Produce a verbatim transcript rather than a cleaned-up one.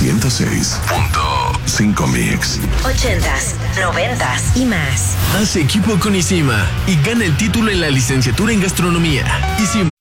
ciento seis punto cinco Mix. Ochentas, noventas y más. Haz equipo con Isima y gana el título en la licenciatura en gastronomía. Isima.